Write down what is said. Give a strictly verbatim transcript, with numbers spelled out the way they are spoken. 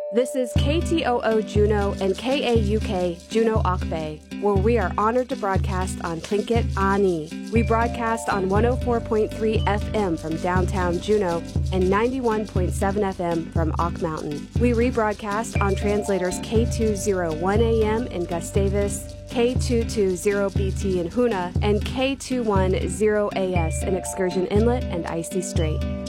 This is K T O O Juneau and K A U K Juneau Akbay, where we are honored to broadcast on Tlingit Ani. We broadcast on one oh four point three F M from downtown Juneau and ninety-one point seven F M from Auk Mountain. We rebroadcast on translators K two oh one A M in Gustavus, K two twenty B T in Hoonah, and K two ten A S in Excursion Inlet and Icy Strait.